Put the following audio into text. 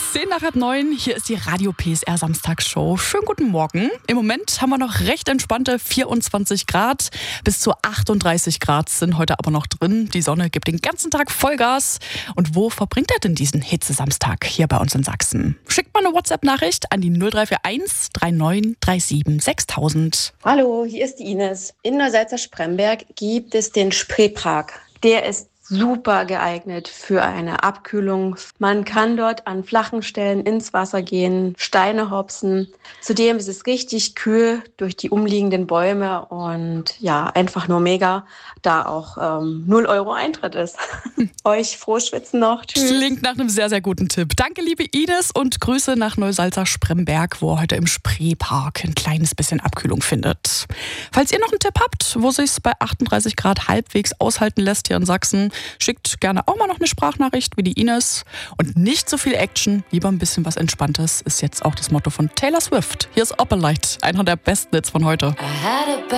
10:30. Hier ist die Radio PSR Samstagsshow. Schönen guten Morgen. Im Moment haben wir noch recht entspannte 24 Grad. Bis zu 38 Grad sind heute aber noch drin. Die Sonne gibt den ganzen Tag Vollgas. Und wo verbringt er denn diesen Hitze-Samstag hier bei uns in Sachsen? Schickt mal eine WhatsApp-Nachricht an die 0341 39 37 6000. Hallo, hier ist die Ines. In Neusalza-Spremberg gibt es den Spreepark. Der ist super geeignet für eine Abkühlung. Man kann dort an flachen Stellen ins Wasser gehen, Steine hopsen. Zudem ist es richtig kühl durch die umliegenden Bäume und ja, einfach nur mega, da auch 0 Euro Eintritt ist. Euch frohes Schwitzen noch. Tschüss. Klingt nach einem sehr, sehr guten Tipp. Danke, liebe Ines, und Grüße nach Neusalza-Spremberg, wo heute im Spreepark ein kleines bisschen Abkühlung findet. Falls ihr noch einen Tipp habt, wo sich's bei 38 Grad halbwegs aushalten lässt hier in Sachsen, schickt gerne auch mal noch eine Sprachnachricht wie die Ines. Und nicht so viel Action, lieber ein bisschen was Entspanntes, ist jetzt auch das Motto von Taylor Swift. Hier ist Opalite, einer der besten Hits von heute.